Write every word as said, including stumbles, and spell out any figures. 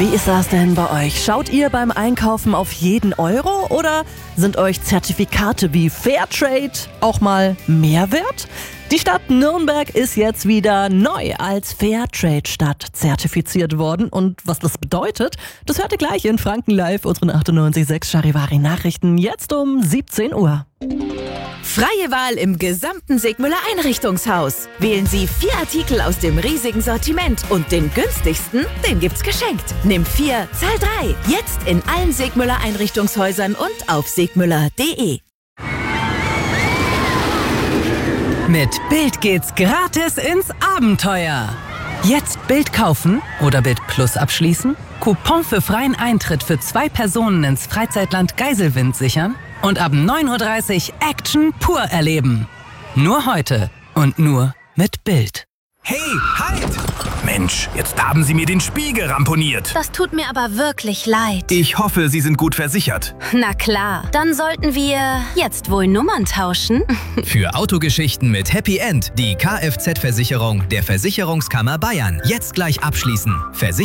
Wie ist das denn bei euch? Schaut ihr beim Einkaufen auf jeden Euro oder sind euch Zertifikate wie Fairtrade auch mal mehr wert? Die Stadt Nürnberg ist jetzt wieder neu als Fairtrade-Stadt zertifiziert worden. Und was das bedeutet, das hört ihr gleich in Franken Live, unseren achtundneunzig Komma sechs Charivari-Nachrichten, jetzt um siebzehn Uhr. Freie Wahl im gesamten Sigmüller Einrichtungshaus. Wählen Sie vier Artikel aus dem riesigen Sortiment und den günstigsten, den gibt's geschenkt. Nimm vier, zahl drei. Jetzt in allen Sigmüller Einrichtungshäusern und auf sigmüller punkt de. Mit Bild geht's gratis ins Abenteuer. Jetzt Bild kaufen oder Bild Plus abschließen, Coupon für freien Eintritt für zwei Personen ins Freizeitland Geiselwind sichern und ab neun Uhr dreißig Action pur erleben. Nur heute und nur mit Bild. Hey, halt! Mensch, jetzt haben Sie mir den Spiegel ramponiert. Das tut mir aber wirklich leid. Ich hoffe, Sie sind gut versichert. Na klar, dann sollten wir jetzt wohl Nummern tauschen. Für Autogeschichten mit Happy End die Kfz-Versicherung der Versicherungskammer Bayern. Jetzt gleich abschließen. Versich